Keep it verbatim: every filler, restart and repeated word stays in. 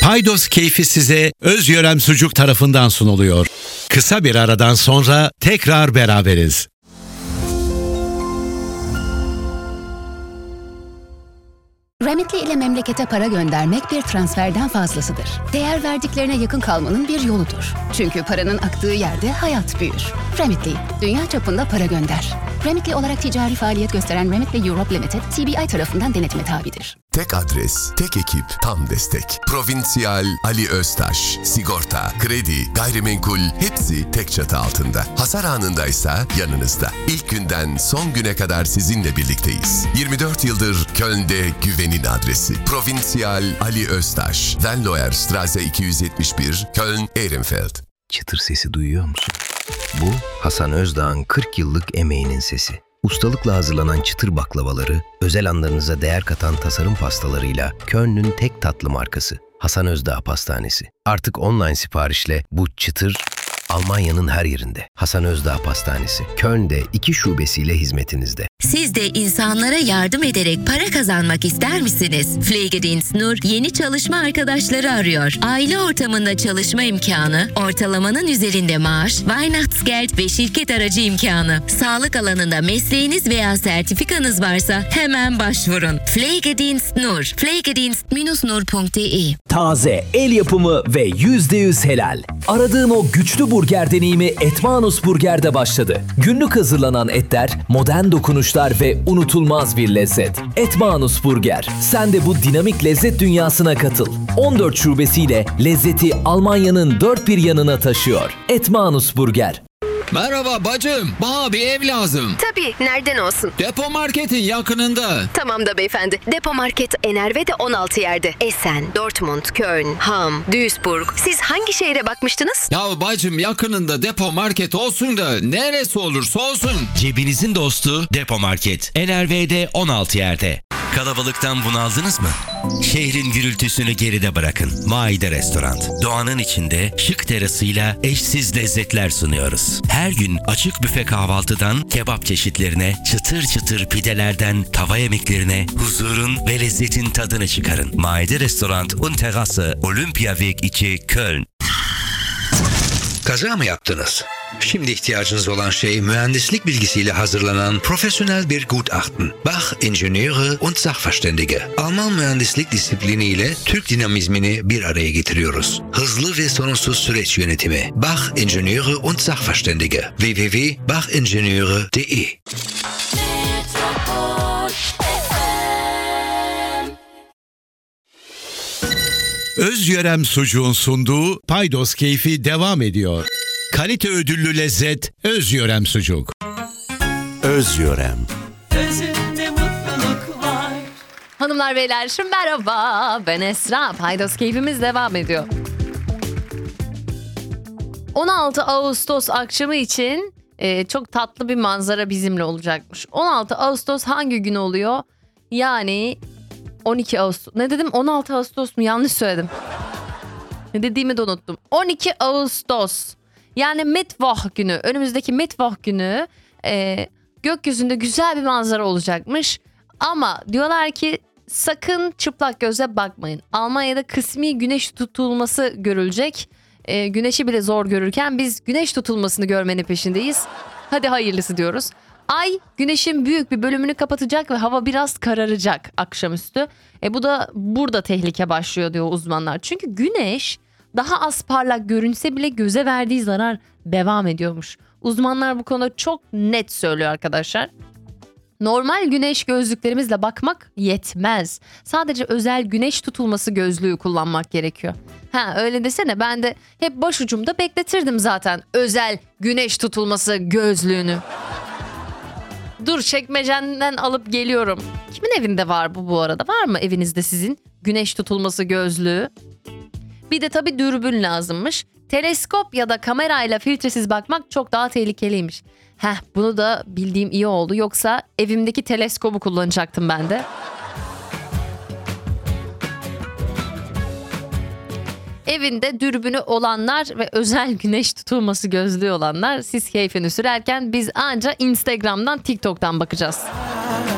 Paydos keyfi size Özyörem Sucuk tarafından sunuluyor. Kısa bir aradan sonra tekrar beraberiz. Remitly ile memlekete para göndermek bir transferden fazlasıdır. Değer verdiklerine yakın kalmanın bir yoludur. Çünkü paranın aktığı yerde hayat büyür. Remitly, dünya çapında para gönder. Remitly olarak ticari faaliyet gösteren Remitly Europe Limited, C B I tarafından denetime tabidir. Tek adres, tek ekip, tam destek. Provincial Ali Öztaş. Sigorta, kredi, gayrimenkul hepsi tek çatı altında. Hasar anındaysa yanınızda. İlk günden son güne kadar sizinle birlikteyiz. yirmi dört yıldır Köln'de güvenin adresi. Provincial Ali Öztaş. Venloer Straße iki yüz yetmiş bir, Köln, Ehrenfeld. Çıtır sesi duyuyor musun? Bu Hasan Özdağ'ın kırk yıllık emeğinin sesi. Ustalıkla hazırlanan çıtır baklavaları, özel anlarınıza değer katan tasarım pastalarıyla Köln'ün tek tatlı markası Hasan Özdağ Pastanesi. Artık online siparişle bu çıtır Almanya'nın her yerinde. Hasan Özdağ Pastanesi, Köln'de iki şubesiyle hizmetinizde. Siz de insanlara yardım ederek para kazanmak ister misiniz? Pflegedienst Nur yeni çalışma arkadaşları arıyor. Aile ortamında çalışma imkanı, ortalamanın üzerinde maaş, Weihnachtsgeld ve şirket aracı imkanı. Sağlık alanında mesleğiniz veya sertifikanız varsa hemen başvurun. Pflegedienst Nur, pflegedienst nur punkt de. Taze, el yapımı ve yüzde yüz helal. Aradığın o güçlü burger deneyimi Etmanus Burger'de başladı. Günlük hazırlanan etler, modern dokunuşlar ve unutulmaz bir lezzet. Etmanus Burger. Sen de bu dinamik lezzet dünyasına katıl. on dört şubesiyle lezzeti Almanya'nın dört bir yanına taşıyor. Etmanus Burger. Merhaba bacım, bana bir ev lazım. Tabii, nereden olsun? Depo marketin yakınında. Tamam da beyefendi, depo market Enerve'de on altı yerde. Essen, Dortmund, Köln, Hamm, Duisburg. Siz hangi şehre bakmıştınız? Ya bacım yakınında depo market olsun da neresi olursa olsun. Cebinizin dostu Depo Market. Enerve'de on altı yerde. Kalabalıktan bunaldınız mı? Şehrin gürültüsünü geride bırakın. Maide Restoran. Doğanın içinde şık terasıyla eşsiz lezzetler sunuyoruz. Her gün açık büfe kahvaltıdan kebap çeşitlerine, çıtır çıtır pidelerden tava yemeklerine huzurun ve lezzetin tadını çıkarın. Maide Restoran und Terrasse, Olympiaweg iki, Köln. Kaza mı yaptınız? Şimdi ihtiyacınız olan şey mühendislik bilgisiyle hazırlanan profesyonel bir Gutachten. Bach Ingenieure und Sachverständige. Alman mühendislik disipliniyle Türk dinamizmini bir araya getiriyoruz. Hızlı ve sorunsuz süreç yönetimi. Bach Ingenieure und Sachverständige. w w w punkt bach ingenieure punkt de. Özyörem Sucuğun sunduğu Paydos keyfi devam ediyor. Kalite ödüllü lezzet Özyörem Sucuk. Özyörem. Özünde mutluluk var. Hanımlar beyler şimdi merhaba, ben Esra. Paydos keyfimiz devam ediyor. on altı Ağustos akşamı için e, çok tatlı bir manzara bizimle olacakmış. on altı Ağustos hangi gün oluyor? Yani on iki Ağustos. Ne dedim? on altı Ağustos mu? Yanlış söyledim. Ne dediğimi de unuttum. on iki Ağustos. Yani Mittwoch günü. Önümüzdeki Mittwoch günü e, gökyüzünde güzel bir manzara olacakmış. Ama diyorlar ki sakın çıplak göze bakmayın. Almanya'da kısmi güneş tutulması görülecek. E, güneşi bile zor görürken biz güneş tutulmasını görmenin peşindeyiz. Hadi hayırlısı diyoruz. Ay güneşin büyük bir bölümünü kapatacak ve hava biraz kararacak akşamüstü. E bu da burada tehlike başlıyor diyor uzmanlar. Çünkü güneş daha az parlak görünse bile göze verdiği zarar devam ediyormuş. Uzmanlar bu konuda çok net söylüyor arkadaşlar. Normal güneş gözlüklerimizle bakmak yetmez. Sadece özel güneş tutulması gözlüğü kullanmak gerekiyor. Ha öyle desene, ben de hep başucumda bekletirdim zaten özel güneş tutulması gözlüğünü. Dur çekmecenden alıp geliyorum. Kimin evinde var bu bu arada? Var mı evinizde sizin güneş tutulması gözlüğü? Bir de tabii dürbün lazımmış. Teleskop ya da kamerayla filtresiz bakmak çok daha tehlikeliymiş. Heh bunu da bildiğim iyi oldu. Yoksa evimdeki teleskobu kullanacaktım ben de. Evinde dürbünü olanlar ve özel güneş tutulması gözlüğü olanlar siz keyfini sürerken biz anca Instagram'dan, TikTok'tan bakacağız.